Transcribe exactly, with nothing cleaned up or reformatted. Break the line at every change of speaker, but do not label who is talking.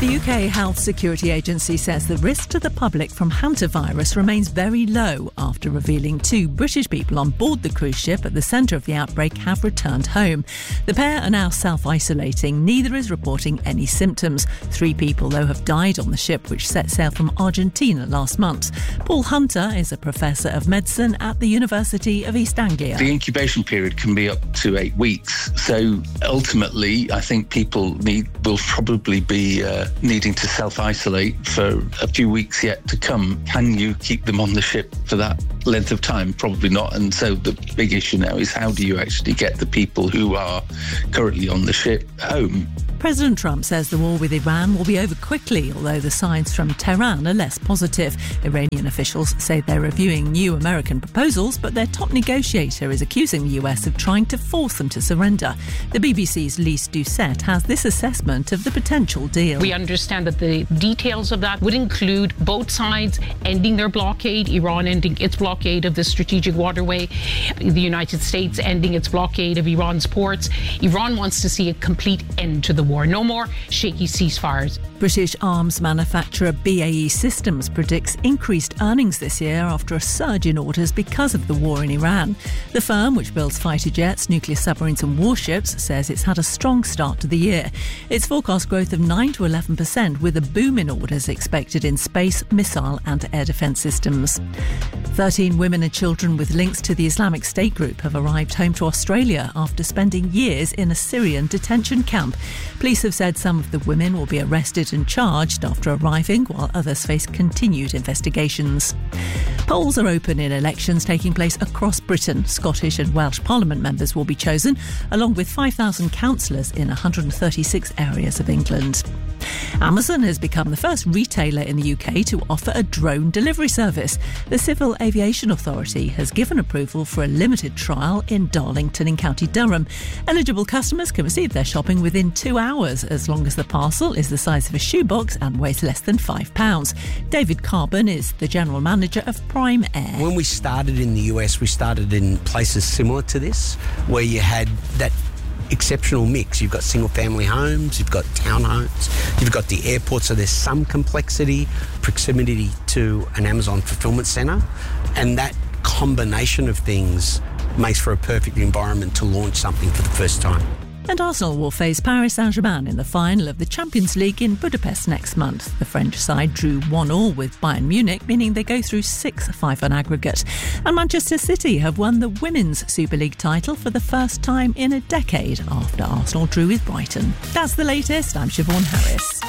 The U K Health Security Agency says the risk to the public from hantavirus remains very low after revealing two British people on board the cruise ship at the centre of the outbreak have returned home. The pair are now self-isolating. Neither is reporting any symptoms. Three people, though, have died on the ship, which set sail from Argentina last month. Paul Hunter is a professor of medicine at the University of East Anglia.
The incubation period can be up to eight weeks. So ultimately, I think people need will probably be uh, needing to self-isolate for a few weeks yet to come. Can you keep them on the ship for that length of time? Probably not. And so the big issue now is how do you actually get the people who are currently on the ship home?
President Trump says the war with Iran will be over quickly, although the signs from Tehran are less positive. Iranian officials say they're reviewing new American proposals, but their top negotiator is accusing the U S of trying to force them to surrender. The B B C's Lise Doucette has this assessment of the potential deal.
We understand that the details of that would include both sides ending their blockade, Iran ending its blockade of the strategic waterway, the United States ending its blockade of Iran's ports. Iran wants to see a complete end to the war. No more shaky ceasefires.
British arms manufacturer B A E Systems predicts increased earnings this year after a surge in orders because of the war in Iran. The firm, which builds fighter jets, nuclear submarines and warships, says it's had a strong start to the year. Its forecast growth of nine to eleven percent, with a boom in orders expected in space, missile and air defence systems. Thirteen women and children with links to the Islamic State group have arrived home to Australia after spending years in a Syrian detention camp. Police have said some of the women will be arrested and charged after arriving, while others face continued investigations. Polls are open in elections taking place across Britain. Scottish and Welsh Parliament members will be chosen, along with five thousand councillors in one hundred thirty-six areas of England. Amazon has become the first retailer in the U K to offer a drone delivery service. The Civil Aviation Authority has given approval for a limited trial in Darlington in County Durham. Eligible customers can receive their shopping within two hours, as long as the parcel is the size of a shoebox and weighs less than five pounds. David Carbon is the General Manager of Prime Air.
When we started in the U S, we started in places similar to this, where you had that exceptional mix. You've got single-family homes, you've got townhomes, you've got the airport, so there's some complexity, proximity to an Amazon fulfillment centre, and that combination of things makes for a perfect environment to launch something for the first time.
And Arsenal will face Paris Saint-Germain in the final of the Champions League in Budapest next month. The French side drew one all with Bayern Munich, meaning they go through six five on aggregate. And Manchester City have won the Women's Super League title for the first time in a decade after Arsenal drew with Brighton. That's the latest. I'm Siobhan Harris.